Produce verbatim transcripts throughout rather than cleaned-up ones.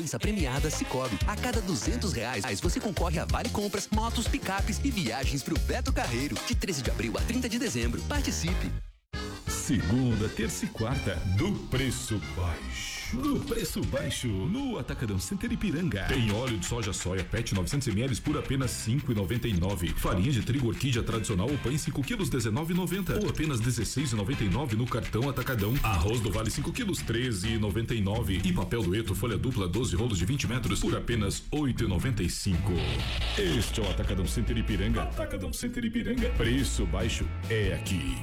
Essa premiada Sicoob. A cada duzentos reais você concorre a vale compras, motos, picapes e viagens pro Beto Carreiro. De treze de abril a trinta de dezembro. Participe. Segunda, terça e quarta, do preço baixo. Do preço baixo, no Atacadão Center Ipiranga. Tem óleo de soja soia Pet novecentos mililitros por apenas cinco e noventa e nove. Farinha de trigo orquídea tradicional ou pães cinco quilos dezenove e noventa ou apenas dezesseis e noventa e nove no cartão Atacadão. Arroz do Vale cinco quilos treze e noventa e nove e papel dueto folha dupla doze rolos de vinte metros por apenas oito e noventa e cinco. Este é o Atacadão Center Ipiranga. Atacadão Center Ipiranga. Preço baixo é aqui.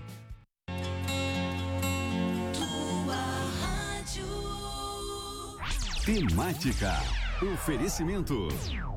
Temática. Oferecimento.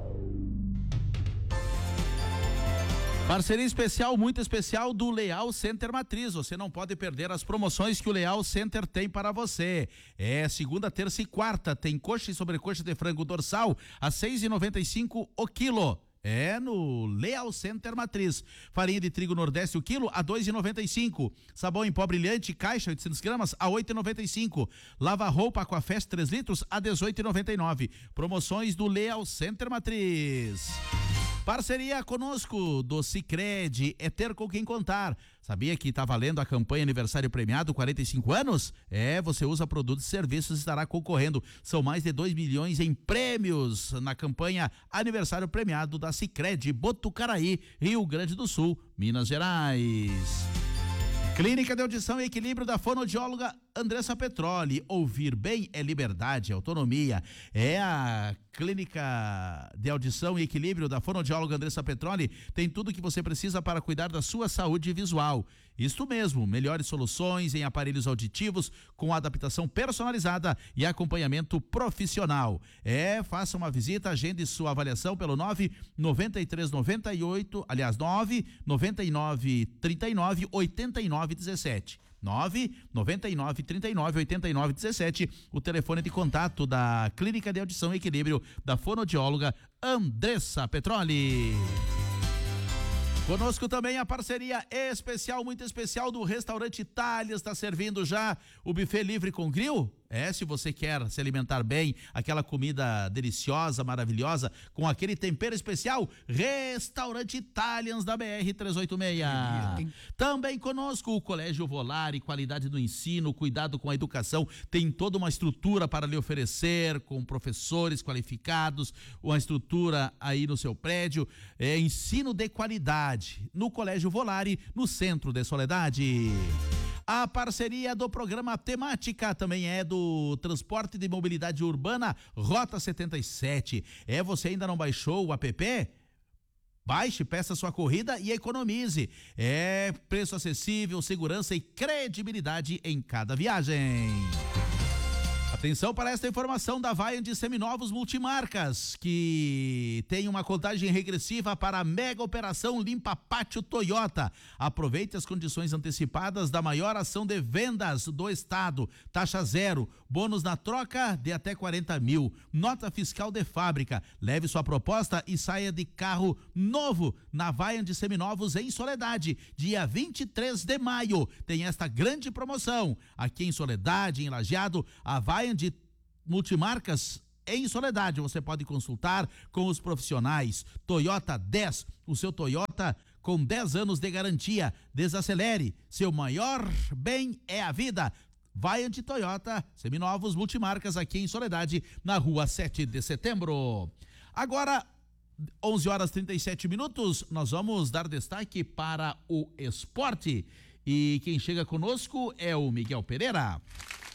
Parceria especial, muito especial do Leal Center Matriz. Você não pode perder as promoções que o Leal Center tem para você. É segunda, terça e quarta. Tem coxa e sobrecoxa de frango dorsal a seis e noventa e cinco o quilo. É no Leal Center Matriz. Farinha de trigo Nordeste o quilo a dois e noventa e cinco. Sabão em pó brilhante caixa oitocentos gramas a oito e noventa e cinco. Lava roupa Aquafest três litros a dezoito e noventa e nove. Promoções do Leal Center Matriz. Parceria conosco do Sicredi, é ter com quem contar. Sabia que está valendo a campanha aniversário premiado quarenta e cinco anos? É, você usa produtos e serviços e estará concorrendo. São mais de dois milhões em prêmios na campanha aniversário premiado da Sicredi Botucaraí, Rio Grande do Sul, Minas Gerais. Clínica de Audição e Equilíbrio da fonoaudióloga Andressa Petroli. Ouvir bem é liberdade, é autonomia. É a Clínica de Audição e Equilíbrio da fonoaudióloga Andressa Petroli. Tem tudo o que você precisa para cuidar da sua saúde visual. Isto mesmo, melhores soluções em aparelhos auditivos com adaptação personalizada e acompanhamento profissional. É, faça uma visita, agende sua avaliação pelo nove noventa e três noventa e oito, aliás, nove noventa e nove trinta e nove oitenta e nove dezessete. nove noventa e nove trinta e nove oitenta e nove dezessete, o telefone de contato da Clínica de Audição e Equilíbrio da fonoaudióloga Andressa Petroli. Conosco também a parceria especial, muito especial do Restaurante Itália. Está servindo já o buffet livre com grill? É, se você quer se alimentar bem, aquela comida deliciosa, maravilhosa, com aquele tempero especial, Restaurante Italians da B R trezentos e oitenta e seis. Também conosco o Colégio Volare, qualidade do ensino, cuidado com a educação, tem toda uma estrutura para lhe oferecer, com professores qualificados, uma estrutura aí no seu prédio, é, ensino de qualidade, no Colégio Volare, no centro de Soledade. A parceria do programa Temática também é do Transporte de Mobilidade Urbana Rota setenta e sete. É, você ainda não baixou o app? Baixe, peça sua corrida e economize. É preço acessível, segurança e credibilidade em cada viagem. Atenção para esta informação da Vaia de Seminovos Multimarcas, que tem uma contagem regressiva para a mega operação Limpa Pátio Toyota. Aproveite as condições antecipadas da maior ação de vendas do estado. Taxa zero, bônus na troca de até quarenta mil, nota fiscal de fábrica. Leve sua proposta e saia de carro novo na Vaia de Seminovos em Soledade. Dia vinte e três de maio tem esta grande promoção. Aqui em Soledade, em Lajeado, a Vaia de Multimarcas em Soledade. Você pode consultar com os profissionais. Toyota dez, o seu Toyota com dez anos de garantia. Desacelere, seu maior bem é a vida. Vai ante Toyota, Seminovos Multimarcas aqui em Soledade, na rua sete de setembro. Agora, onze horas e trinta e sete minutos, nós vamos dar destaque para o esporte. E quem chega conosco é o Miguel Pereira.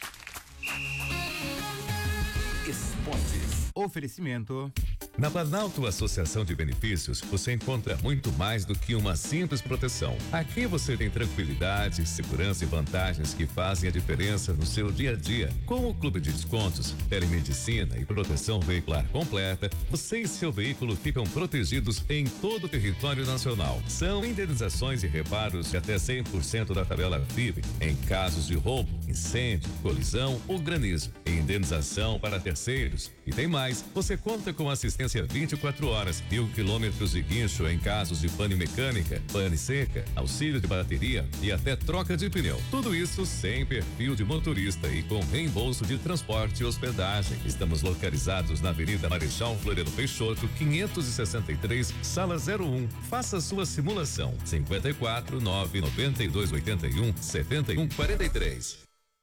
Esportes. Oferecimento. Na Planalto Associação de Benefícios, você encontra muito mais do que uma simples proteção. Aqui você tem tranquilidade, segurança e vantagens que fazem a diferença no seu dia a dia. Com o Clube de Descontos, telemedicina e proteção veicular completa, você e seu veículo ficam protegidos em todo o território nacional. São indenizações e reparos de até cem por cento da tabela F I B em casos de roubo, incêndio, colisão ou granizo. Indenização para terceiros. E tem mais, você conta com assistência assistência vinte e quatro horas, mil quilômetros de guincho em casos de pane mecânica, pane seca, auxílio de bateria e até troca de pneu. Tudo isso sem perfil de motorista e com reembolso de transporte e hospedagem. Estamos localizados na Avenida Marechal Floriano Peixoto, quinhentos e sessenta e três, sala zero um. Faça sua simulação. cinquenta e quatro, nove noventa e dois, oitenta e um, setenta e um, quarenta e três.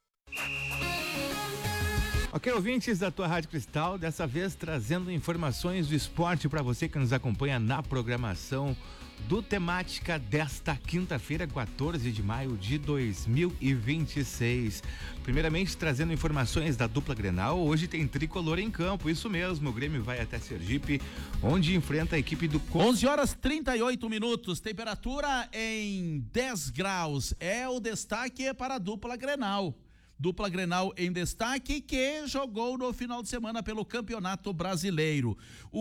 Ok, ouvintes da tua Rádio Cristal, dessa vez trazendo informações do esporte para você que nos acompanha na programação do Temática desta quinta-feira, quatorze de maio de dois mil e vinte e seis. Primeiramente, trazendo informações da dupla Grenal, hoje tem tricolor em campo, isso mesmo, o Grêmio vai até Sergipe, onde enfrenta a equipe do... onze horas e trinta e oito minutos, temperatura em dez graus, é o destaque para a dupla Grenal. Dupla Grenal em destaque que jogou no final de semana pelo Campeonato Brasileiro.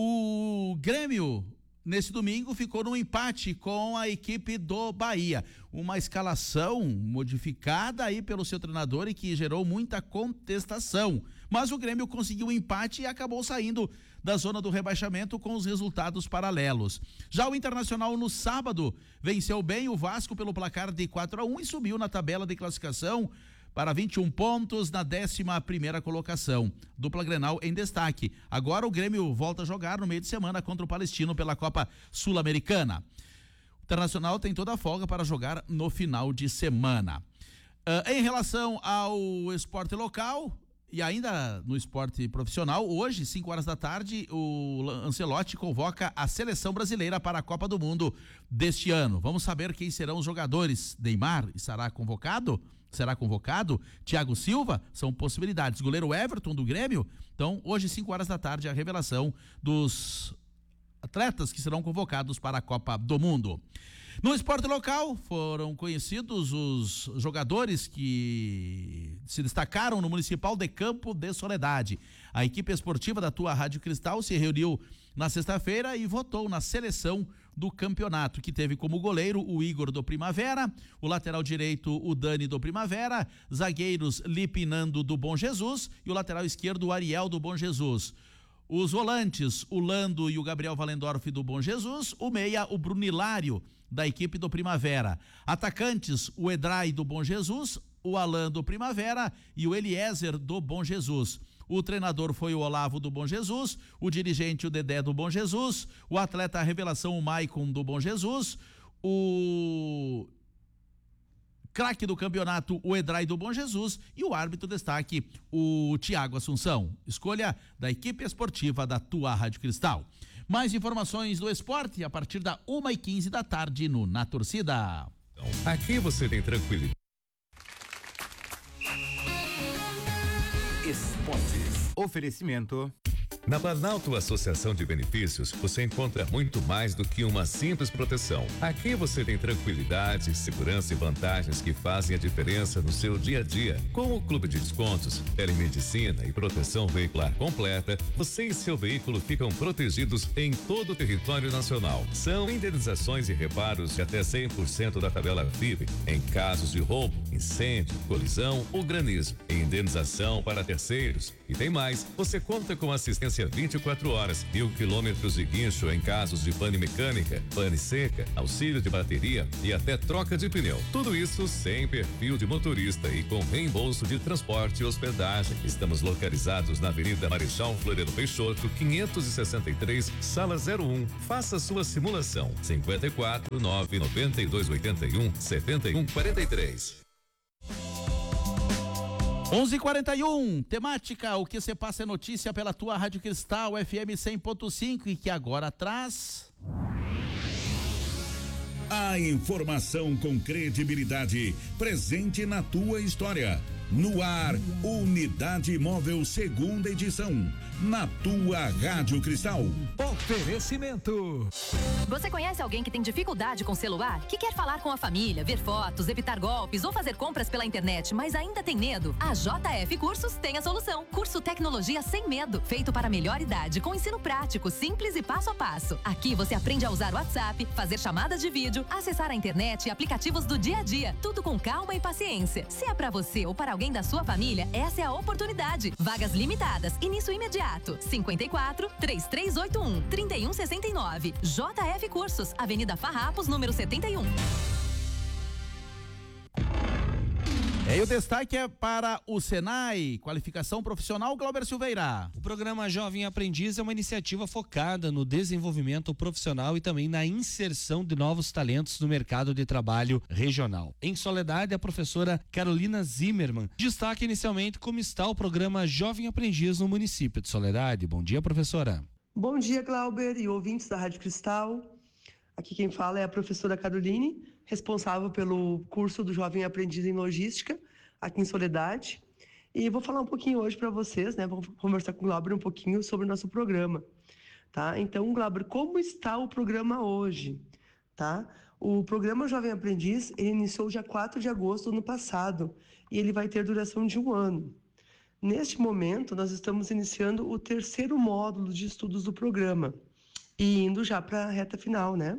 O Grêmio, nesse domingo, ficou num empate com a equipe do Bahia. Uma escalação modificada aí pelo seu treinador e que gerou muita contestação. Mas o Grêmio conseguiu um empate e acabou saindo da zona do rebaixamento com os resultados paralelos. Já o Internacional no sábado venceu bem o Vasco pelo placar de quatro a um e subiu na tabela de classificação para vinte e um pontos na décima primeira colocação. Dupla Grenal em destaque. Agora o Grêmio volta a jogar no meio de semana contra o Palestino pela Copa Sul-Americana. O Internacional tem toda a folga para jogar no final de semana. Uh, em relação ao esporte local e ainda no esporte profissional, hoje, cinco horas da tarde, o Ancelotti convoca a seleção brasileira para a Copa do Mundo deste ano. Vamos saber quem serão os jogadores. Neymar estará convocado? Será convocado? Thiago Silva? São possibilidades. Goleiro Everton do Grêmio? Então, hoje, cinco horas da tarde, a revelação dos atletas que serão convocados para a Copa do Mundo. No esporte local, foram conhecidos os jogadores que se destacaram no Municipal de Campo de Soledade. A equipe esportiva da tua Rádio Cristal se reuniu na sexta-feira e votou na seleção do campeonato, que teve como goleiro o Igor do Primavera, o lateral direito o Dani do Primavera, zagueiros Lipinando do Bom Jesus e o lateral esquerdo o Ariel do Bom Jesus. Os volantes, o Lando e o Gabriel Valendorf do Bom Jesus, o meia, o Brunilário da equipe do Primavera. Atacantes, o Edrai do Bom Jesus, o Alan do Primavera e o Eliezer do Bom Jesus. O treinador foi o Olavo do Bom Jesus, o dirigente o Dedé do Bom Jesus, o atleta revelação o Maicon do Bom Jesus, o craque do campeonato o Edrai do Bom Jesus e o árbitro destaque o Tiago Assunção. Escolha da equipe esportiva da tua Rádio Cristal. Mais informações do esporte a partir da uma e quinze da tarde no Na Torcida. Aqui você tem tranquilidade. Esportes. Oferecimento. Na Planalto Associação de Benefícios, você encontra muito mais do que uma simples proteção. Aqui você tem tranquilidade, segurança e vantagens que fazem a diferença no seu dia a dia. Com o Clube de Descontos, telemedicina e proteção veicular completa, você e seu veículo ficam protegidos em todo o território nacional. São indenizações e reparos de até cem por cento da tabela V I B em casos de roubo, incêndio, colisão ou granizo. Indenização para terceiros. E tem mais, você conta com assistência vinte e quatro horas, mil quilômetros de guincho em casos de pane mecânica, pane seca, auxílio de bateria e até troca de pneu. Tudo isso sem perfil de motorista e com reembolso de transporte e hospedagem. Estamos localizados na Avenida Marechal Floriano Peixoto, quinhentos e sessenta e três, sala zero um. Faça sua simulação. cinquenta e quatro, nove noventa e dois, oitenta e um, setenta e um, quarenta e três. onze e quarenta e um, temática, o que você passa é notícia pela tua Rádio Cristal, F M cem ponto cinco e que agora traz... A informação com credibilidade, presente na tua história. No ar, Unidade Móvel, segunda edição. Na tua Rádio Cristal. Oferecimento. Você conhece alguém que tem dificuldade com celular? Que quer falar com a família, ver fotos, evitar golpes ou fazer compras pela internet, mas ainda tem medo? A J F Cursos tem a solução. Curso Tecnologia Sem Medo, feito para a melhor idade, com ensino prático, simples e passo a passo. Aqui você aprende a usar o WhatsApp, fazer chamadas de vídeo, acessar a internet e aplicativos do dia a dia. Tudo com calma e paciência. Se é para você ou para alguém alguém da sua família, essa é a oportunidade. Vagas limitadas, início imediato. cinquenta e quatro, trinta e três oitenta e um, trinta e um sessenta e nove. J F Cursos, Avenida Farrapos, número setenta e um. E o destaque é para o Senai, qualificação profissional, Glauber Silveira. O programa Jovem Aprendiz é uma iniciativa focada no desenvolvimento profissional e também na inserção de novos talentos no mercado de trabalho regional. Em Soledade, a professora Carolina Zimmermann destaca inicialmente como está o programa Jovem Aprendiz no município de Soledade. Bom dia, professora. Bom dia, Glauber e ouvintes da Rádio Cristal. Aqui quem fala é a professora Caroline, responsável pelo curso do Jovem Aprendiz em Logística, aqui em Soledade. E vou falar um pouquinho hoje para vocês, né? Vou conversar com o Glauber um pouquinho sobre o nosso programa, tá? Então, Glauber, como está o programa hoje, tá? O programa Jovem Aprendiz, ele iniciou dia quatro de agosto do ano passado e ele vai ter duração de um ano. Neste momento, nós estamos iniciando o terceiro módulo de estudos do programa e indo já para a reta final, né?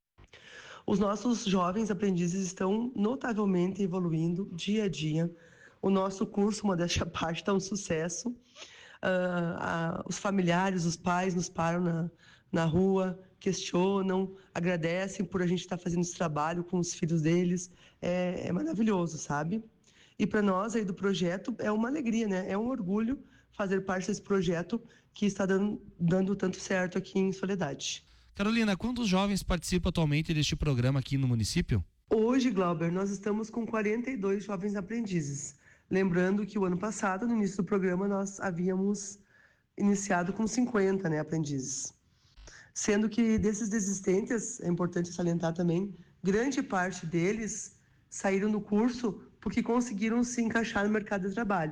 Os nossos jovens aprendizes estão notavelmente evoluindo dia a dia. O nosso curso, modéstia à parte, está um sucesso. Uh, uh, os familiares, os pais nos param na, na rua, questionam, agradecem por a gente estar fazendo esse trabalho com os filhos deles. É, é maravilhoso, sabe? E para nós aí do projeto é uma alegria, né? É um orgulho fazer parte desse projeto que está dando, dando tanto certo aqui em Soledade. Carolina, quantos jovens participam atualmente deste programa aqui no município? Hoje, Glauber, nós estamos com quarenta e dois jovens aprendizes. Lembrando que o ano passado, no início do programa, nós havíamos iniciado com cinquenta, né, aprendizes. Sendo que desses desistentes, é importante salientar também, grande parte deles saíram do curso porque conseguiram se encaixar no mercado de trabalho.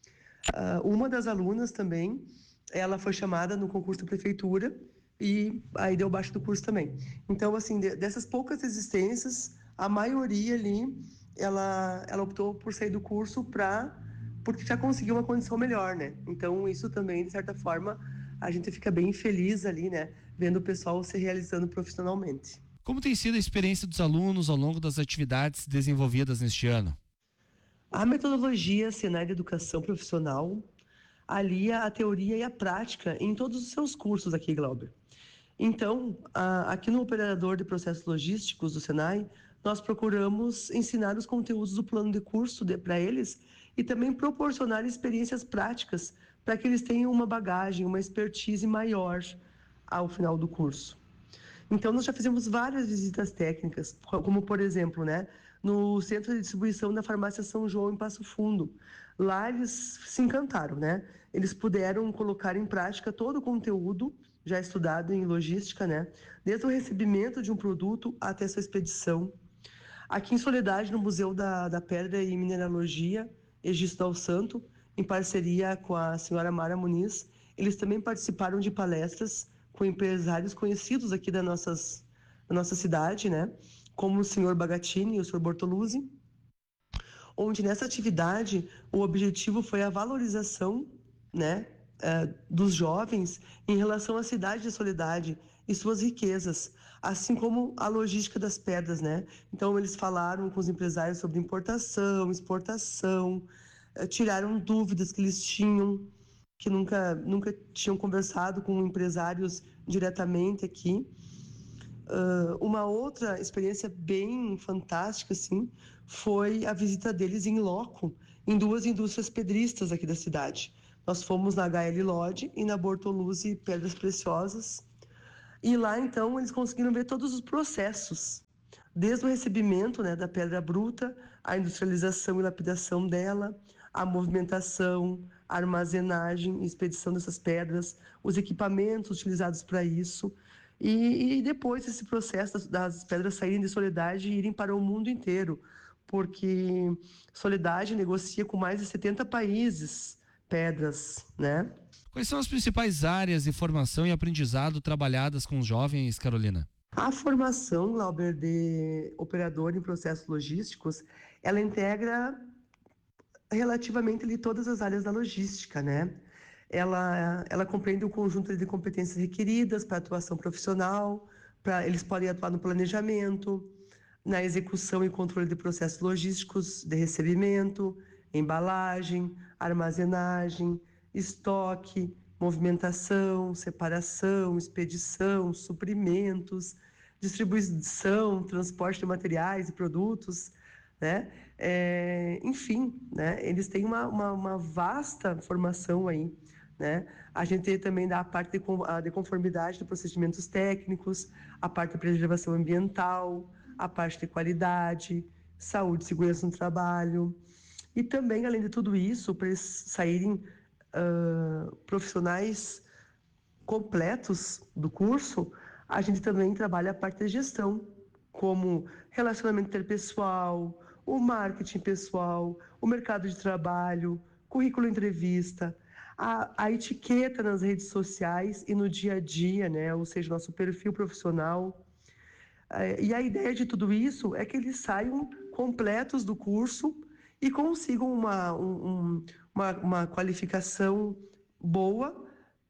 Uh, uma das alunas também, ela foi chamada no concurso da prefeitura e aí deu baixo do curso também. Então, assim, de, dessas poucas existências, a maioria ali, ela, ela optou por sair do curso pra, porque já conseguiu uma condição melhor, né? Então, isso também, de certa forma, a gente fica bem feliz ali, né? Vendo o pessoal se realizando profissionalmente. Como tem sido a experiência dos alunos ao longo das atividades desenvolvidas neste ano? A metodologia Senai de Educação Profissional alia a teoria e a prática em todos os seus cursos aqui, Glauber. Então, a, aqui no Operador de Processos Logísticos do Senai, nós procuramos ensinar os conteúdos do plano de curso para eles e também proporcionar experiências práticas para que eles tenham uma bagagem, uma expertise maior ao final do curso. Então, nós já fizemos várias visitas técnicas, como, por exemplo, né, no Centro de Distribuição da Farmácia São João, em Passo Fundo. Lá eles se encantaram, né? Eles puderam colocar em prática todo o conteúdo já estudado em logística, né? Desde o recebimento de um produto até sua expedição. Aqui em Soledade, no Museu da, da Pedra e Mineralogia, Egisto Dal Santo, em parceria com a senhora Mara Muniz, eles também participaram de palestras com empresários conhecidos aqui da, nossas, da nossa cidade, né? Como o senhor Bagatini e o senhor Bortoluzzi, onde nessa atividade o objetivo foi a valorização, né, uh, dos jovens em relação à cidade de Soledade e suas riquezas, assim como a logística das pedras, né? Então eles falaram com os empresários sobre importação, exportação, uh, tiraram dúvidas que eles tinham, que nunca, nunca tinham conversado com empresários diretamente aqui. Uh, uma outra experiência bem fantástica, assim, foi a visita deles em loco, em duas indústrias pedristas aqui da cidade. Nós fomos na H L Lodge e na Bortoluzzi Pedras Preciosas. E lá, então, eles conseguiram ver todos os processos, desde o recebimento, né, da pedra bruta, a industrialização e lapidação dela, a movimentação, a armazenagem e expedição dessas pedras, os equipamentos utilizados para isso. E, e depois esse processo das, das pedras saírem de Soledade e irem para o mundo inteiro, porque Soledade negocia com mais de setenta países pedras, né? Quais são as principais áreas de formação e aprendizado trabalhadas com os jovens, Carolina? A formação, Glauber, de operador em processos logísticos, ela integra relativamente ali todas as áreas da logística, né? Ela, ela compreende o conjunto de competências requeridas para atuação profissional, para eles podem atuar no planejamento, na execução e controle de processos logísticos de recebimento, embalagem, armazenagem, estoque, movimentação, separação, expedição, suprimentos, distribuição, transporte de materiais e produtos, né? É, enfim, né? Eles têm uma, uma, uma vasta formação aí, né? A gente também dá a parte de, a de conformidade de procedimentos técnicos, a parte de preservação ambiental, a parte de qualidade, saúde e segurança no trabalho. E também, além de tudo isso, para eles saírem uh, profissionais completos do curso, a gente também trabalha a parte de gestão, como relacionamento interpessoal, o marketing pessoal, o mercado de trabalho, currículo entrevista, a, a etiqueta nas redes sociais e no dia a dia, né? Ou seja, nosso perfil profissional. E a ideia de tudo isso é que eles saiam completos do curso e consigam uma, um, uma, uma qualificação boa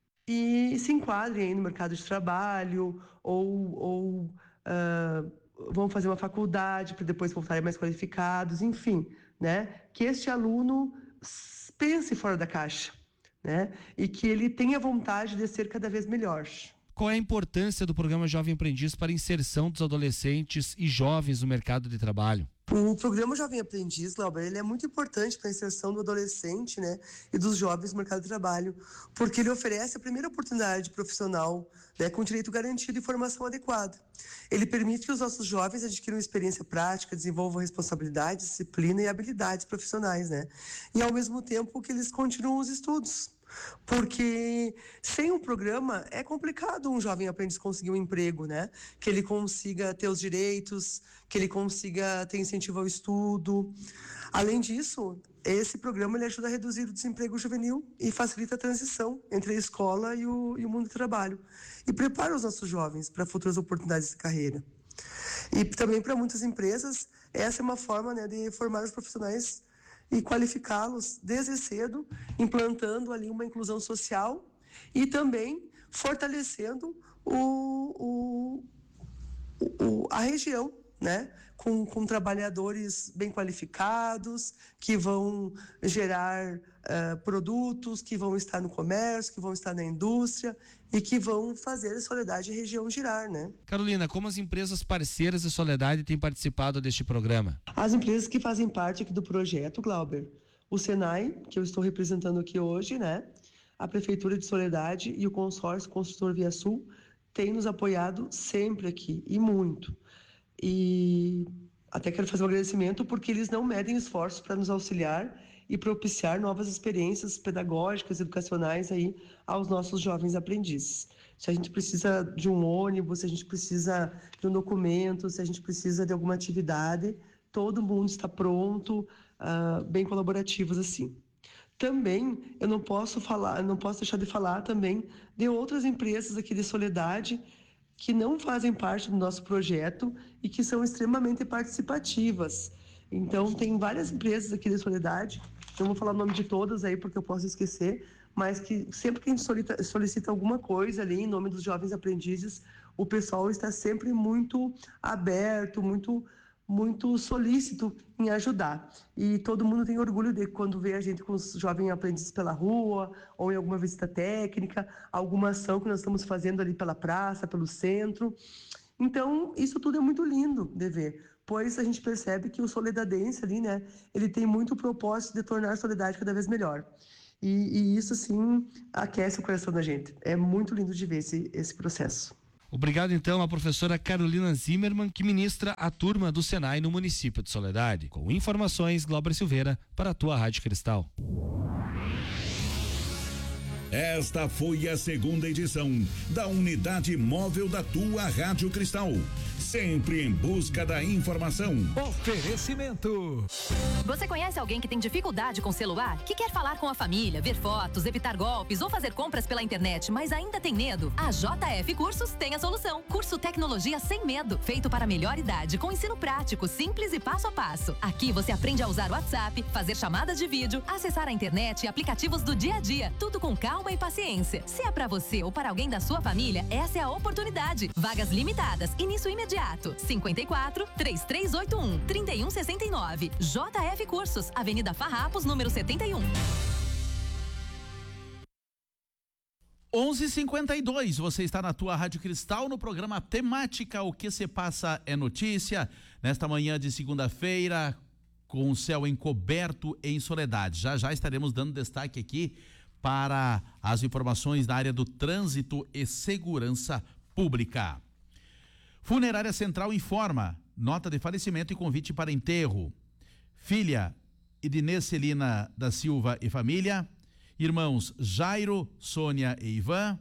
e se enquadrem aí no mercado de trabalho ou, ou uh, vão fazer uma faculdade para depois voltarem mais qualificados, enfim, né? Que este aluno pense fora da caixa, né? E que ele tenha vontade de ser cada vez melhor. Qual é a importância do programa Jovem Aprendiz para a inserção dos adolescentes e jovens no mercado de trabalho? O programa Jovem Aprendiz, Glauber, ele é muito importante para a inserção do adolescente, né, e dos jovens no mercado de trabalho, porque ele oferece a primeira oportunidade profissional, né, com direito garantido e formação adequada. Ele permite que os nossos jovens adquiram experiência prática, desenvolvam responsabilidade, disciplina e habilidades profissionais, né, e ao mesmo tempo que eles continuam os estudos. Porque sem um programa é complicado um jovem aprendiz conseguir um emprego, né? Que ele consiga ter os direitos, que ele consiga ter incentivo ao estudo. Além disso, esse programa ele ajuda a reduzir o desemprego juvenil e facilita a transição entre a escola e o, e o mundo do trabalho. E prepara os nossos jovens para futuras oportunidades de carreira. E também para muitas empresas, essa é uma forma, né, de formar os profissionais e qualificá-los desde cedo, implantando ali uma inclusão social e também fortalecendo o, o, o, a região, né? Com, com trabalhadores bem qualificados, que vão gerar uh, produtos, que vão estar no comércio, que vão estar na indústria e que vão fazer a Soledade região girar, né? Carolina, como as empresas parceiras de Soledade têm participado deste programa? As empresas que fazem parte aqui do projeto, Glauber, o Senai, que eu estou representando aqui hoje, né? A Prefeitura de Soledade e o consórcio Construtor Via Sul têm nos apoiado sempre aqui, e muito. E até quero fazer um agradecimento porque eles não medem esforços para nos auxiliar e propiciar novas experiências pedagógicas, educacionais aí aos nossos jovens aprendizes. Se a gente precisa de um ônibus, se a gente precisa de um documento, se a gente precisa de alguma atividade, todo mundo está pronto, uh, bem colaborativos assim. Também eu não posso falar, não posso deixar de falar também de outras empresas aqui de Soledade que não fazem parte do nosso projeto e que são extremamente participativas. Então, tem várias empresas aqui de Soledade, não vou falar o nome de todas aí porque eu posso esquecer, mas que sempre que a gente solicita, solicita alguma coisa ali em nome dos jovens aprendizes, o pessoal está sempre muito aberto, muito, muito solícito em ajudar. E todo mundo tem orgulho de quando vê a gente com os jovens aprendizes pela rua, ou em alguma visita técnica, alguma ação que nós estamos fazendo ali pela praça, pelo centro. Então, isso tudo é muito lindo de ver, pois a gente percebe que o soledadense ali, né, ele tem muito propósito de tornar a Soledade cada vez melhor. E, e isso, sim, aquece o coração da gente. É muito lindo de ver esse, esse processo. Obrigado, então, à professora Carolina Zimmermann, que ministra a turma do Senai no município de Soledade. Com informações, Glauber Silveira, para a tua Rádio Cristal. Esta foi a segunda edição da Unidade Móvel da tua Rádio Cristal. Sempre em busca da informação. Oferecimento. Você conhece alguém que tem dificuldade com celular? Que quer falar com a família, ver fotos, evitar golpes ou fazer compras pela internet, mas ainda tem medo? A J F Cursos tem a solução. Curso Tecnologia Sem Medo, feito para a melhor idade, com ensino prático, simples e passo a passo. Aqui você aprende a usar o WhatsApp, fazer chamadas de vídeo, acessar a internet e aplicativos do dia a dia. Tudo com calma calma e paciência. Se é pra você ou para alguém da sua família, essa é a oportunidade. Vagas limitadas, início imediato. cinquenta e quatro, trinta e três oitenta e um, trinta e um sessenta e nove. J F Cursos, Avenida Farrapos, número setenta e um. onze e cinquenta e dois, você está na tua Rádio Cristal no programa Temática, o que se passa é notícia, nesta manhã de segunda-feira, com o céu encoberto em Soledade. Já já estaremos dando destaque aqui para as informações da área do trânsito e segurança pública. Funerária Central informa, nota de falecimento e convite para enterro. Filha Idinê Celina da Silva e família, irmãos Jairo, Sônia e Ivan,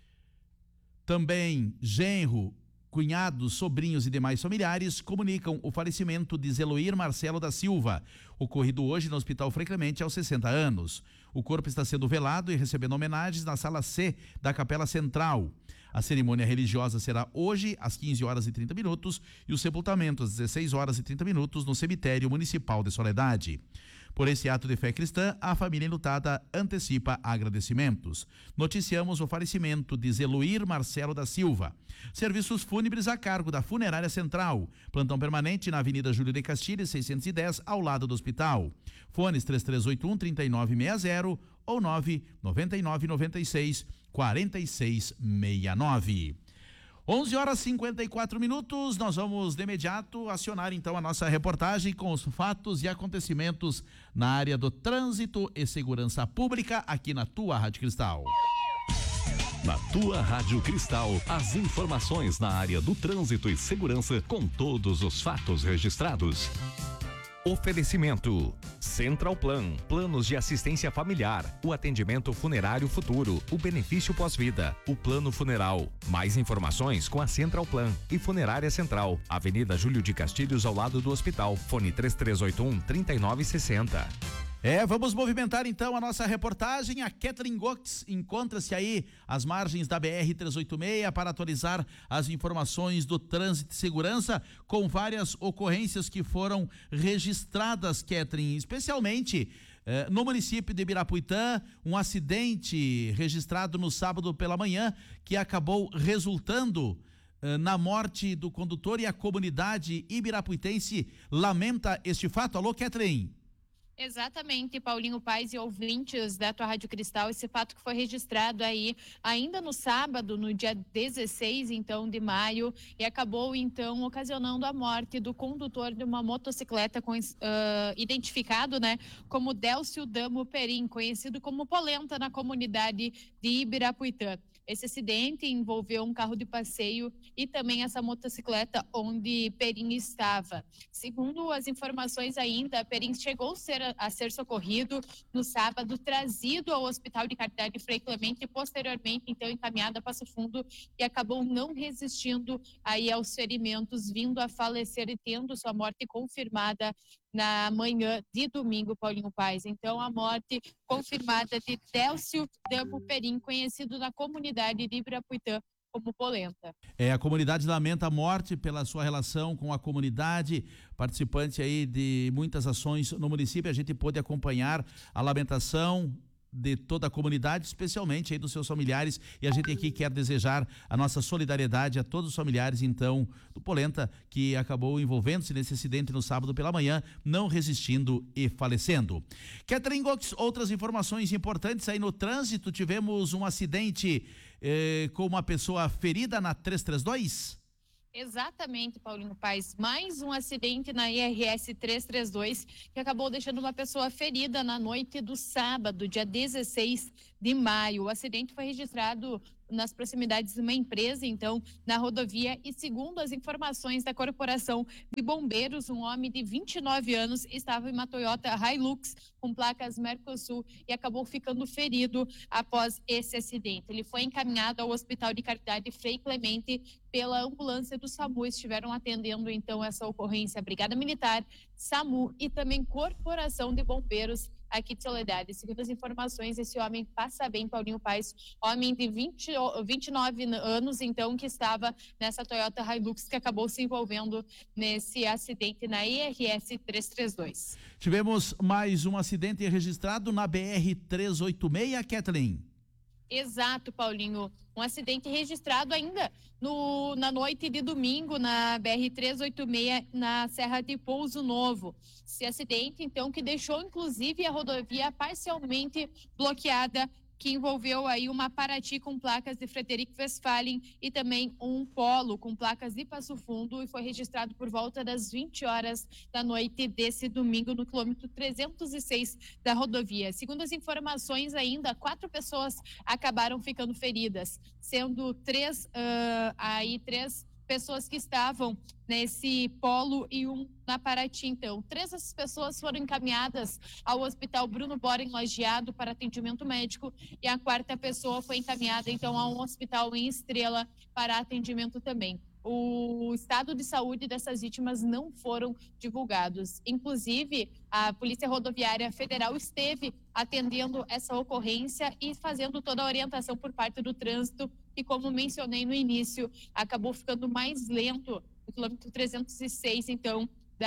também genro, cunhados, sobrinhos e demais familiares comunicam o falecimento de Zeloir Marcelo da Silva, ocorrido hoje no Hospital Frei Clemente aos sessenta anos. O corpo está sendo velado e recebendo homenagens na sala C da Capela Central. A cerimônia religiosa será hoje às quinze horas e trinta minutos e o sepultamento às dezesseis horas e trinta minutos no cemitério municipal de Soledade. Por esse ato de fé cristã, a família enlutada antecipa agradecimentos. Noticiamos o falecimento de Zeloir Marcelo da Silva. Serviços fúnebres a cargo da Funerária Central. Plantão permanente na Avenida Júlio de Castilhos, seiscentos e dez, ao lado do hospital. Fones três três oito um, três nove seis zero ou nove nove nove nove seis, quatro seis seis nove. onze horas e cinquenta e quatro minutos, nós vamos de imediato acionar então a nossa reportagem com os fatos e acontecimentos na área do trânsito e segurança pública aqui na tua Rádio Cristal. Na tua Rádio Cristal, as informações na área do trânsito e segurança com todos os fatos registrados. Oferecimento Central Plan, planos de assistência familiar, o atendimento funerário futuro, o benefício pós-vida, o plano funeral. Mais informações com a Central Plan e Funerária Central, Avenida Júlio de Castilhos, ao lado do hospital. Fone três três oito um, trinta e nove sessenta. É, vamos movimentar então a nossa reportagem. A Kathleen Gox encontra-se aí às margens da B R trezentos e oitenta e seis para atualizar as informações do trânsito e segurança com várias ocorrências que foram registradas, Kathleen, especialmente eh, no município de Ibirapuitã, um acidente registrado no sábado pela manhã que acabou resultando eh, na morte do condutor, e a comunidade ibirapuitense lamenta este fato. Alô, Kathleen? Exatamente, Paulinho Paes e ouvintes da tua Rádio Cristal, esse fato que foi registrado aí ainda no sábado, no dia dezesseis, então, de maio, e acabou, então, ocasionando a morte do condutor de uma motocicleta com, uh, identificado, né, como Délcio Damo Perim, conhecido como Polenta na comunidade de Ibirapuitã. Esse acidente envolveu um carro de passeio e também essa motocicleta onde Perim estava. Segundo as informações ainda, Perim chegou a ser, a ser socorrido no sábado, trazido ao Hospital de Caridade Frei Clemente e posteriormente, então, encaminhado a Passo Fundo, e acabou não resistindo aí aos ferimentos, vindo a falecer e tendo sua morte confirmada na manhã de domingo, Paulinho Paes. Então, a morte confirmada de Délcio Damo Perim, conhecido na comunidade de Ibirapuitã como Polenta. É, a comunidade lamenta a morte pela sua relação com a comunidade, participante aí de muitas ações no município. A gente pôde acompanhar a lamentação de toda a comunidade, especialmente aí dos seus familiares, e a gente aqui quer desejar a nossa solidariedade a todos os familiares, então, do Polenta, que acabou envolvendo-se nesse acidente no sábado pela manhã, não resistindo e falecendo. Kathleen Gox, outras informações importantes aí no trânsito. Tivemos um acidente eh, com uma pessoa ferida na trezentos e trinta e dois? Exatamente, Paulinho Paes. Mais um acidente na I R S trezentos e trinta e dois que acabou deixando uma pessoa ferida na noite do sábado, dia dezesseis de maio. O acidente foi registrado nas proximidades de uma empresa, então, na rodovia, e segundo as informações da Corporação de Bombeiros, um homem de vinte e nove anos estava em uma Toyota Hilux com placas Mercosul e acabou ficando ferido após esse acidente. Ele foi encaminhado ao Hospital de Caridade Frei Clemente pela ambulância do SAMU. Estiveram atendendo, então, essa ocorrência a Brigada Militar, SAMU e também Corporação de Bombeiros aqui de Soledade. Segundo as informações, esse homem passa bem, Paulinho Paes, homem de vinte, vinte e nove anos, então, que estava nessa Toyota Hilux que acabou se envolvendo nesse acidente na I R S trezentos e trinta e dois. Tivemos mais um acidente registrado na B R trezentos e oitenta e seis, Kathleen. Exato, Paulinho. Um acidente registrado ainda no, na noite de domingo na B R trezentos e oitenta e seis, na Serra de Pouso Novo. Esse acidente, então, que deixou, inclusive, a rodovia parcialmente bloqueada, que envolveu aí uma Paraty com placas de Frederico Westphalen e também um Polo com placas de Passo Fundo, e foi registrado por volta das vinte horas da noite desse domingo no quilômetro trezentos e seis da rodovia. Segundo as informações ainda, quatro pessoas acabaram ficando feridas, sendo três, uh, aí três pessoas que estavam nesse Polo e um na Paraty. Então, três dessas pessoas foram encaminhadas ao Hospital Bruno Bora, em Lajeado, para atendimento médico, e a quarta pessoa foi encaminhada, então, a um hospital em Estrela para atendimento também. O estado de saúde dessas vítimas não foram divulgados. Inclusive, a Polícia Rodoviária Federal esteve atendendo essa ocorrência e fazendo toda a orientação por parte do trânsito, que, como mencionei no início, acabou ficando mais lento no quilômetro trezentos e seis, então,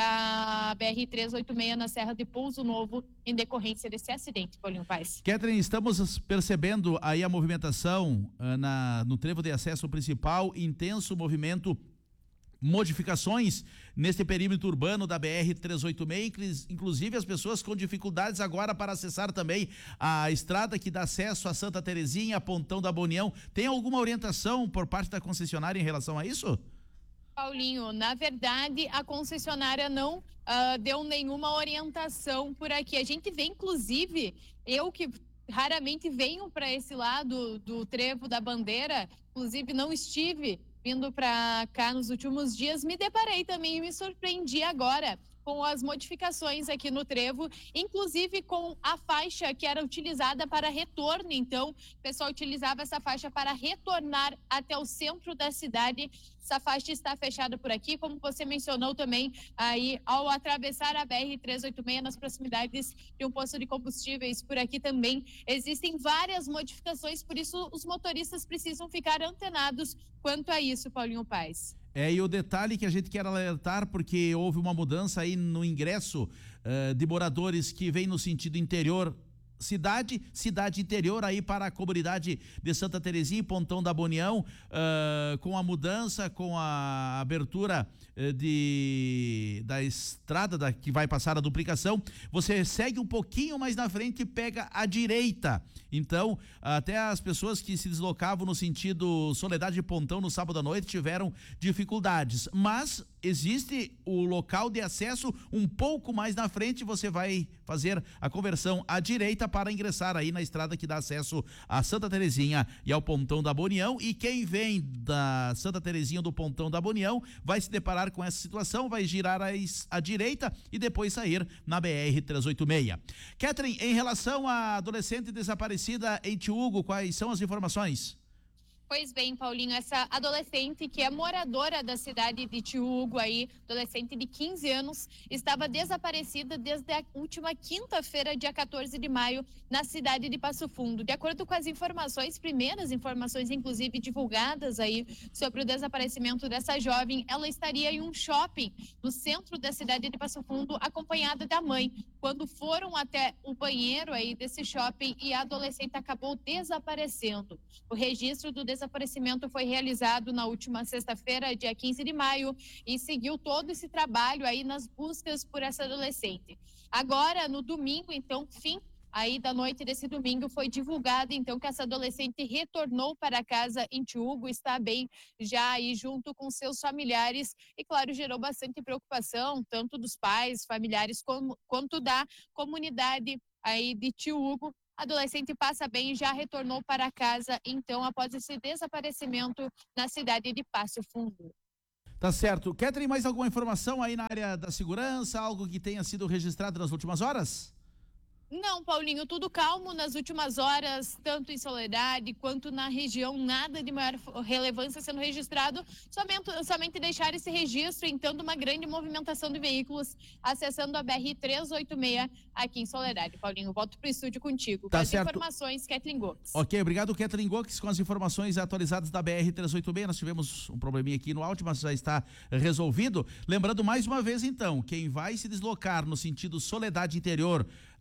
da B R trezentos e oitenta e seis na Serra de Pouso Novo, em decorrência desse acidente, Paulinho Paes. Catherine, estamos percebendo aí a movimentação uh, na, no trevo de acesso principal, intenso movimento, modificações nesse perímetro urbano da B R trezentos e oitenta e seis, inclusive as pessoas com dificuldades agora para acessar também a estrada que dá acesso a Santa Terezinha, Pontão da Bonião. Tem alguma orientação por parte da concessionária em relação a isso? Paulinho, na verdade, a concessionária não uh, deu nenhuma orientação por aqui. A gente vê, inclusive, eu que raramente venho para esse lado do Trevo da Bandeira, inclusive não estive vindo para cá nos últimos dias, me deparei também e me surpreendi agora com as modificações aqui no trevo, inclusive com a faixa que era utilizada para retorno. Então, o pessoal utilizava essa faixa para retornar até o centro da cidade. Essa faixa está fechada por aqui, como você mencionou também, aí ao atravessar a B R trezentos e oitenta e seis nas proximidades de um posto de combustíveis, por aqui também existem várias modificações, por isso os motoristas precisam ficar antenados quanto a isso, Paulinho Paes. É, e o detalhe que a gente quer alertar, porque houve uma mudança aí no ingresso uh, de moradores que vem no sentido interior, cidade, cidade interior aí para a comunidade de Santa Terezinha e Pontão da Bonião, uh, com a mudança, com a abertura uh, de, da estrada da, que vai passar a duplicação, você segue um pouquinho mais na frente e pega a direita. Então, até as pessoas que se deslocavam no sentido Soledade de Pontão no sábado à noite tiveram dificuldades, mas existe o local de acesso um pouco mais na frente, você vai fazer a conversão à direita para ingressar aí na estrada que dá acesso a Santa Terezinha e ao Pontão da Bonião, e quem vem da Santa Terezinha do Pontão da Bonião vai se deparar com essa situação, vai girar à direita e depois sair na B R trezentos e oitenta e seis. Catherine, em relação à adolescente desaparecida em Tiúgo, quais são as informações? Pois bem, Paulinho, essa adolescente que é moradora da cidade de Tiúgo aí, adolescente de quinze anos, estava desaparecida desde a última quinta-feira, dia quatorze de maio, na cidade de Passo Fundo. De acordo com as informações, primeiras informações, inclusive divulgadas aí sobre o desaparecimento dessa jovem, ela estaria em um shopping no centro da cidade de Passo Fundo, acompanhada da mãe, quando foram até o banheiro aí desse shopping e a adolescente acabou desaparecendo. O registro do desaparecimento desaparecimento foi realizado na última sexta-feira, dia quinze de maio, e seguiu todo esse trabalho aí nas buscas por essa adolescente. Agora, no domingo, então, fim aí da noite desse domingo, foi divulgado, então, que essa adolescente retornou para casa em Tiúgo, está bem já aí junto com seus familiares, e, claro, gerou bastante preocupação, tanto dos pais, familiares, como, quanto da comunidade aí de Tiúgo. A adolescente passa bem e já retornou para casa, então, após esse desaparecimento na cidade de Passo Fundo. Tá certo. Catherine, mais alguma informação aí na área da segurança, algo que tenha sido registrado nas últimas horas? Não, Paulinho, tudo calmo nas últimas horas, tanto em Soledade quanto na região, nada de maior relevância sendo registrado, somente, somente deixar esse registro, então, de uma grande movimentação de veículos acessando a B R trezentos e oitenta e seis aqui em Soledade. Paulinho, volto para o estúdio contigo. Tá com as certo. Informações, Kathleen Gomes. Ok, obrigado, Kathleen Gomes, com as informações atualizadas da B R trezentos e oitenta e seis. Nós tivemos um probleminha aqui no áudio, mas já está resolvido. Lembrando mais uma vez, então, quem vai se deslocar no sentido Soledade Interior,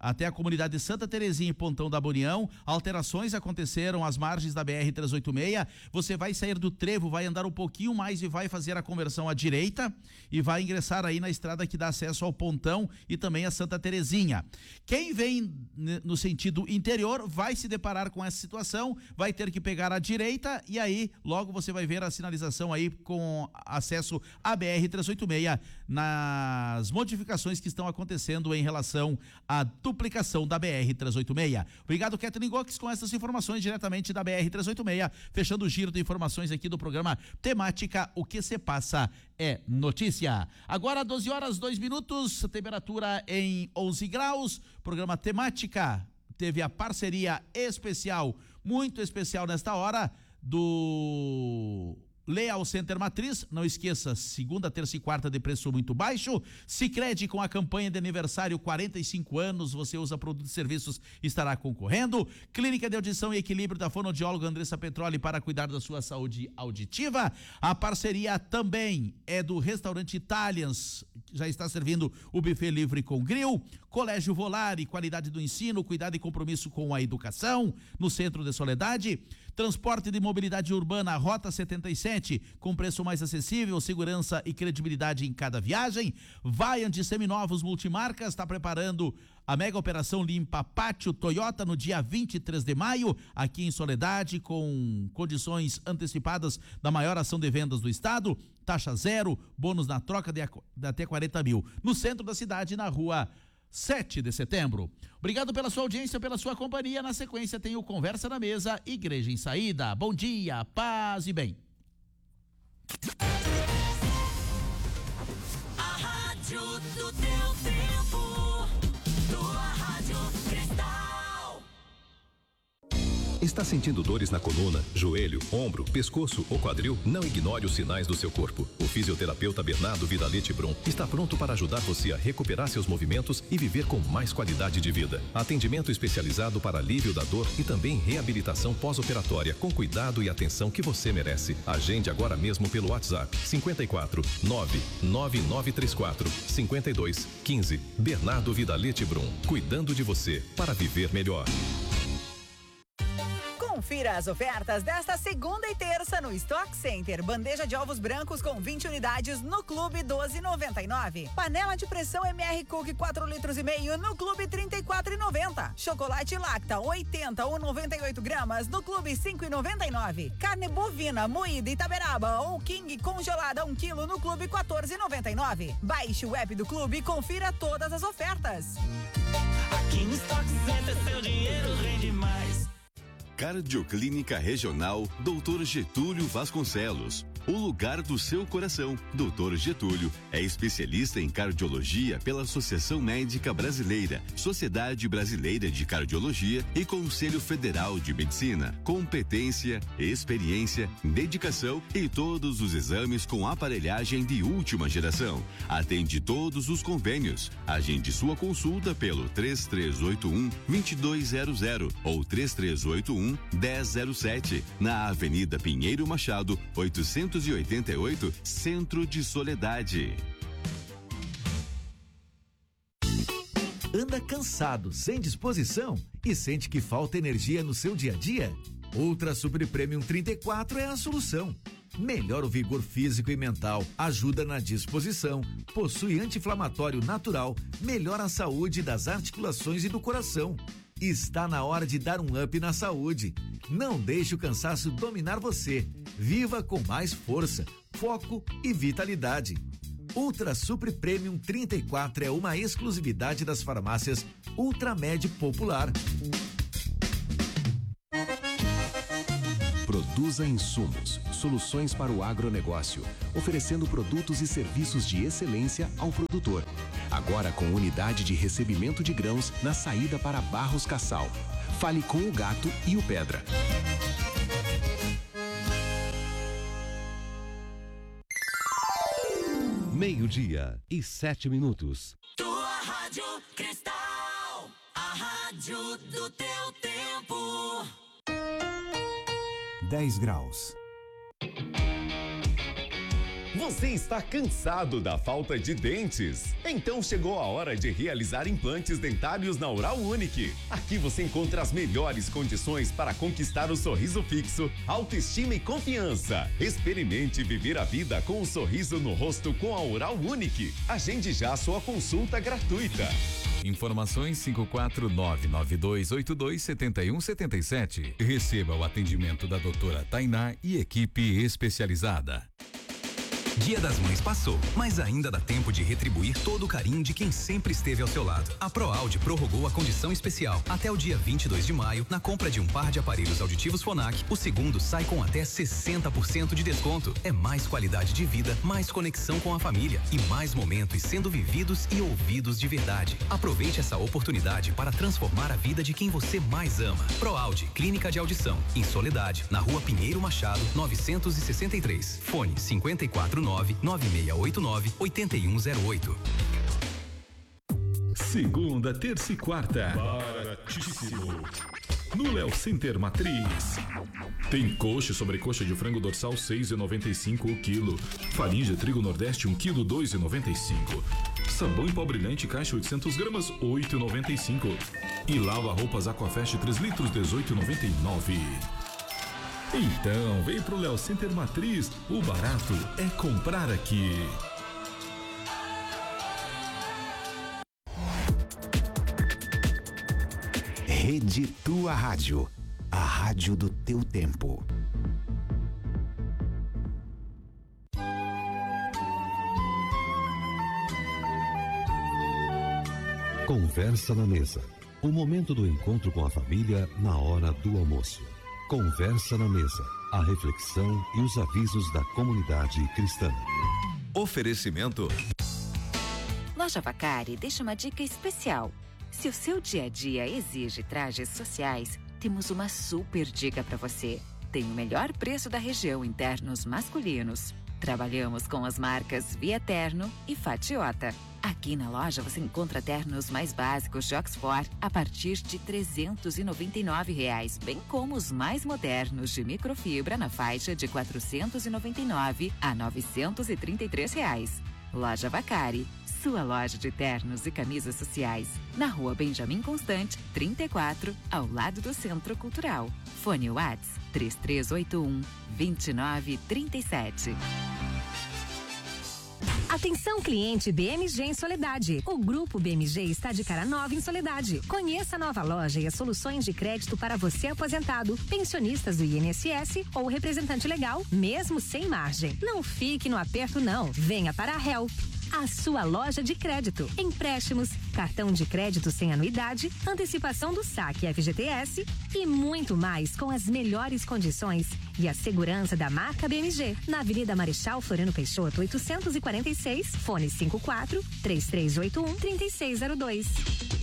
até a comunidade de Santa Terezinha e Pontão da Bonião. Alterações aconteceram às margens da B R trezentos e oitenta e seis. Você vai sair do trevo, vai andar um pouquinho mais e vai fazer a conversão à direita e vai ingressar aí na estrada que dá acesso ao Pontão e também a Santa Terezinha. Quem vem no sentido interior vai se deparar com essa situação, vai ter que pegar a direita e aí logo você vai ver a sinalização aí com acesso à B R trezentos e oitenta e seis nas modificações que estão acontecendo em relação à duplicação da B R trezentos e oitenta e seis. Obrigado, Kathleen Gox, com essas informações diretamente da B R trezentos e oitenta e seis, fechando o giro de informações aqui do programa Temática, o que se passa é notícia. Agora doze horas, dois minutos, temperatura em onze graus, programa Temática teve a parceria especial, muito especial nesta hora, do Leal Center Matriz. Não esqueça, segunda, terça e quarta de preço muito baixo. Sicredi, com a campanha de aniversário quarenta e cinco anos, você usa produtos e serviços, estará concorrendo. Clínica de Audição e Equilíbrio da fonoaudióloga Andressa Petroli para cuidar da sua saúde auditiva. A parceria também é do Restaurante Italians, que já está servindo o buffet livre com grill. Colégio Volare, qualidade do ensino, cuidado e compromisso com a educação, no centro de Soledade. Transporte de mobilidade urbana, Rota setenta e sete, com preço mais acessível, segurança e credibilidade em cada viagem. Vaiant Seminovos Multimarcas está preparando a mega operação Limpa Pátio Toyota no dia vinte e três de maio, aqui em Soledade, com condições antecipadas da maior ação de vendas do estado, taxa zero, bônus na troca de, de até quarenta mil. No centro da cidade, na rua sete de setembro. Obrigado pela sua audiência, pela sua companhia. Na sequência tem o Conversa na Mesa, Igreja em Saída. Bom dia, paz e bem. A rádio do teu tempo, tua rádio Cristal. Está sentindo dores na coluna, joelho, ombro, pescoço ou quadril? Não ignore os sinais do seu corpo. O fisioterapeuta Bernardo Vidalete Brum está pronto para ajudar você a recuperar seus movimentos e viver com mais qualidade de vida. Atendimento especializado para alívio da dor e também reabilitação pós-operatória com cuidado e atenção que você merece. Agende agora mesmo pelo WhatsApp cinquenta e quatro, nove nove nove três quatro, cinquenta e dois, quinze. Bernardo Vidalete Brum, cuidando de você para viver melhor. Confira as ofertas desta segunda e terça no Stock Center. Bandeja de ovos brancos com vinte unidades no Clube doze e noventa e nove. Panela de pressão M R Cook quatro litros e meio no Clube trinta e quatro e noventa. Chocolate Lacta oitenta ou noventa e oito gramas no Clube cinco e noventa e nove. Carne bovina moída Itaberaba ou King congelada um quilo no Clube quatorze e noventa e nove. Baixe o app do Clube e confira todas as ofertas. Aqui no Stock Center seu dinheiro rende mais. Cardioclínica Regional doutor Getúlio Vasconcelos. O lugar do seu coração. doutor Getúlio é especialista em cardiologia pela Associação Médica Brasileira, Sociedade Brasileira de Cardiologia e Conselho Federal de Medicina. Competência, experiência, dedicação e todos os exames com aparelhagem de última geração. Atende todos os convênios. Agende sua consulta pelo três três oito um, dois dois zero zero ou três três oito um, um zero zero sete, na Avenida Pinheiro Machado, oitocentos e oitenta e oito, Centro de Soledade. Anda cansado, sem disposição e sente que falta energia no seu dia a dia? Ultra Super Premium trinta e quatro é a solução. Melhora o vigor físico e mental, ajuda na disposição, possui anti-inflamatório natural, melhora a saúde das articulações e do coração. Está na hora de dar um up na saúde. Não deixe o cansaço dominar você. Viva com mais força, foco e vitalidade. Ultra Super Premium trinta e quatro é uma exclusividade das farmácias Ultramed Popular. Produza insumos, soluções para o agronegócio, oferecendo produtos e serviços de excelência ao produtor. Agora com unidade de recebimento de grãos na saída para Barros Cassal. Fale com o Gato e o Pedra. Meio-dia e sete minutos. Tua Rádio Cristal, a rádio do teu tempo. dez graus. Você está cansado da falta de dentes? Então chegou a hora de realizar implantes dentários na Oral Unique. Aqui você encontra as melhores condições para conquistar o sorriso fixo, autoestima e confiança. Experimente viver a vida com um sorriso no rosto com a Oral Unique. Agende já sua consulta gratuita. Informações cinco quatro nove nove dois oito dois sete um sete sete. Receba o atendimento da doutora Tainá e equipe especializada. Dia das Mães passou, mas ainda dá tempo de retribuir todo o carinho de quem sempre esteve ao seu lado. A ProAudio prorrogou a condição especial até o dia vinte e dois de maio. Na compra de um par de aparelhos auditivos Phonak, o segundo sai com até sessenta por cento de desconto. É mais qualidade de vida, mais conexão com a família e mais momentos sendo vividos e ouvidos de verdade. Aproveite essa oportunidade para transformar a vida de quem você mais ama. ProAudio, Clínica de Audição, em Soledade, na Rua Pinheiro Machado, novecentos e sessenta e três. Fone cinquenta e quatro nove nove seis oito nove oito um zero oito. Segunda, terça e quarta. Baratíssimo. No Léo Center Matriz. Tem coxa e sobrecoxa de frango dorsal seis e noventa e cinco o quilo. Farinha de trigo Nordeste um quilo dois e noventa e cinco. Sabão em pó brilhante caixa oitocentos gramas oito e noventa e cinco. E lava roupas Aquafest três litros dezoito e noventa e nove. Então, vem pro Léo Center Matriz, o barato é comprar aqui. Rede Tua Rádio, a rádio do teu tempo. Conversa na mesa, o momento do encontro com a família na hora do almoço. Conversa na mesa, a reflexão e os avisos da comunidade cristã. Oferecimento. Loja Vacari deixa uma dica especial. Se o seu dia a dia exige trajes sociais, temos uma super dica para você. Tem o melhor preço da região em ternos masculinos. Trabalhamos com as marcas Via Terno e Fatiota. Aqui na loja você encontra ternos mais básicos de Oxford a partir de trezentos e noventa e nove reais, bem como os mais modernos de microfibra na faixa de quatrocentos e noventa e nove a novecentos e trinta e três reais. Loja Vacari, sua loja de ternos e camisas sociais, na Rua Benjamin Constante, trinta e quatro, ao lado do Centro Cultural. Fone Whats três três oito um, dois nove três sete. Atenção cliente B M G em Soledade. O Grupo B M G está de cara nova em Soledade. Conheça a nova loja e as soluções de crédito para você aposentado, pensionistas do I N S S ou representante legal, mesmo sem margem. Não fique no aperto não. Venha para a Help. A sua loja de crédito, empréstimos, cartão de crédito sem anuidade, antecipação do saque F G T S e muito mais com as melhores condições e a segurança da marca B M G. Na Avenida Marechal Floriano Peixoto, oitocentos e quarenta e seis, fone cinco quatro, três três oito um, três seis zero dois.